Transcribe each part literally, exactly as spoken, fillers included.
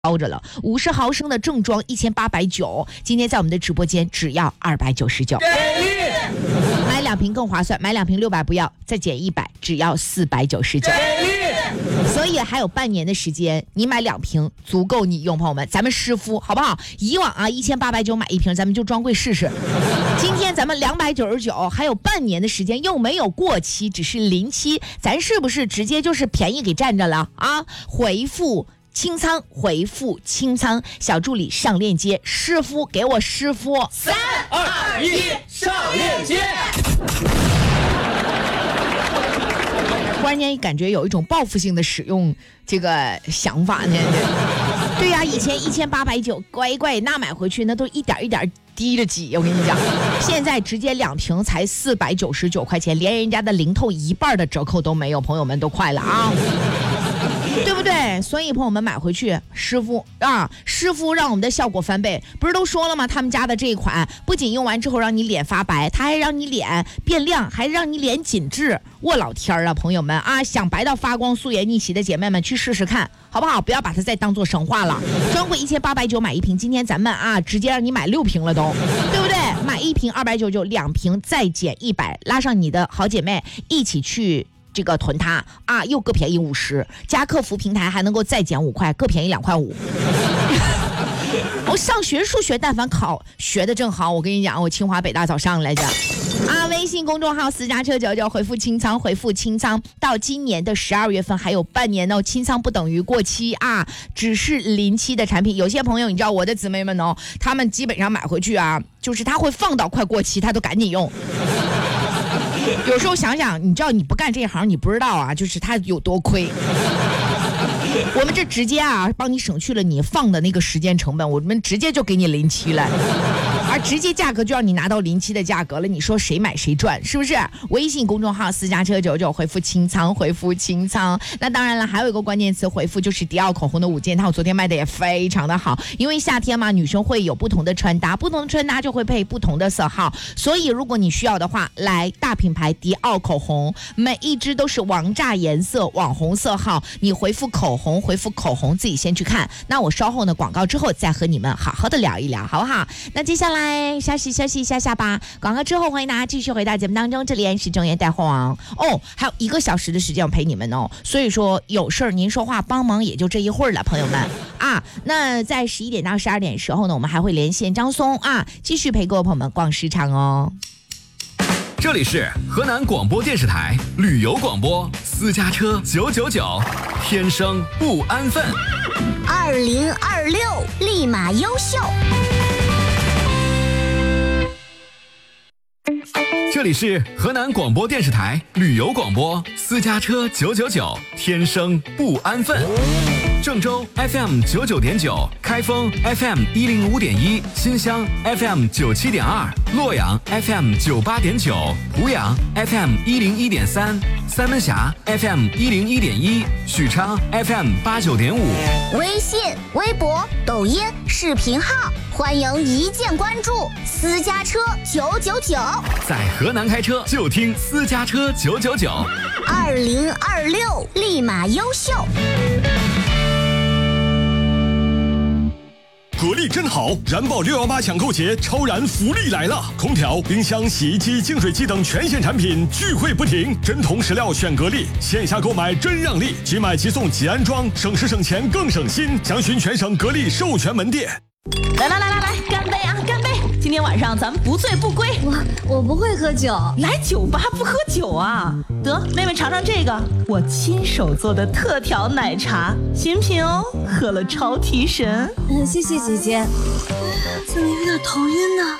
高着了，五十毫升的正装一千八百九，今天在我们的直播间只要二百九十九，买两瓶更划算，买两瓶六百不要，再减一百，只要四百九十九。所以还有半年的时间，你买两瓶足够你用，朋友们，咱们师傅好不好？以往啊一千八百九买一瓶，咱们就专柜试试。今天咱们两百九十九，还有半年的时间，又没有过期，只是临期，咱是不是直接就是便宜给占着了啊？回复清仓，回复清仓，小助理上链接，师傅给我师傅， 三二一，上链接。 忽然间感觉有一种报复性的使用这个想法呢。对呀、啊，以前一千八百九，乖乖那买回去那都一点一点滴着挤，我跟你讲，现在直接两瓶才四百九十九块钱，连人家的零头一半的折扣都没有，朋友们都快了啊！对不对？所以朋友们买回去，师傅啊，师傅让我们的效果翻倍。不是都说了吗？他们家的这一款不仅用完之后让你脸发白，他还让你脸变亮，还让你脸紧致。我老天儿啊，朋友们啊，想白到发光、素颜逆袭的姐妹们去试试看，好不好？不要把它再当做神话了。专柜一千八百九买一瓶，今天咱们啊直接让你买六瓶了都，对不对？买一瓶二百九十九，两瓶再减一百，拉上你的好姐妹一起去。这个囤它啊，又各便宜五十，加客服平台还能够再减五块，各便宜两块五。我上学数学，但凡考学的正好，我跟你讲，我清华北大早上来着。啊，微信公众号私家车九九，回复清仓，回复清仓，到今年的十二月份还有半年哦。清仓不等于过期啊，只是临期的产品。有些朋友，你知道我的姊妹们哦，他们基本上买回去啊，就是他会放到快过期，他都赶紧用。有时候想想，你知道你不干这一行，你不知道啊，就是他有多亏。我们这直接啊，帮你省去了你放的那个时间成本，我们直接就给你临期了，而直接价格就让你拿到临期的价格了。你说谁买谁赚，是不是？微信公众号私家车九九，回复清仓，回复清仓。那当然了，还有一个关键词回复就是迪奥口红的五件套，昨天卖的也非常的好，因为夏天嘛，女生会有不同的穿搭，不同的穿搭就会配不同的色号，所以如果你需要的话，来大品牌迪奥口红，每一支都是王炸颜色、网红色号，你回复口红。回复口红自己先去看，那我稍后呢广告之后再和你们好好的聊一聊，好不好？那接下来休息休息一下下吧，广告之后欢迎大家继续回到节目当中，这里是中原带货王哦，还有一个小时的时间我陪你们哦，所以说有事儿您说话帮忙也就这一会儿了，朋友们啊。那在十一点到十二点的时候呢，我们还会连线张松啊，继续陪各位朋友们逛市场哦。 这里是河南广播电视台旅游广播私家车九九九，天生不安分。 二零二六立马优秀。 这里是河南广播电视台旅游广播私家车九九九，天生不安分。郑州 F M 九九点九，开封 F M 一零五点一，新乡 F M 九七点二，洛阳 F M 九八点九，湖阳 F M 一零一点三，三门峡 F M 一零一点一，许昌 F M 八九点五。 微信、微博、抖音、视频号，欢迎一键关注。私家车九九九， 在河南开车就听私家车九九九。 二零二六立马优秀。 格力真好，燃爆六一八抢购节超燃福利来了！空调、冰箱、洗衣机、净水机等全线产品聚会不停，真铜实料选格力，线下购买真让利，即买即送即安装，省时省钱更省心。详询全省格力授权门店。 来来来来来，干杯啊，干杯！今天晚上咱们不醉不归。 我我不会喝酒， 来酒吧不喝酒啊？得，妹妹尝尝这个，我亲手做的特调奶茶，新品哦，喝了超提神。 嗯，谢谢姐姐。怎么有点头晕呢？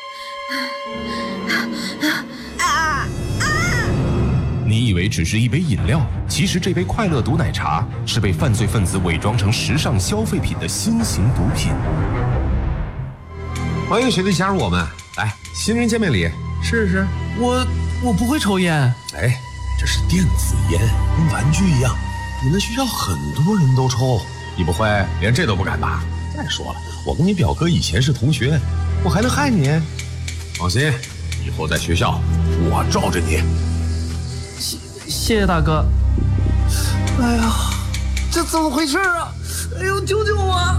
啊啊！ 你以为只是一杯饮料，其实这杯快乐毒奶茶是被犯罪分子伪装成时尚消费品的新型毒品。 欢迎学弟加入我们，来，新人见面礼，试试。 我我不会抽烟。 哎，这是电子烟，跟玩具一样，你们学校很多人都抽，你不会连这都不敢吧？再说了，我跟你表哥以前是同学，我还能害你？放心，以后在学校我罩着你。 谢谢谢大哥。 哎呀，这怎么回事啊？ 哎呦，救救我！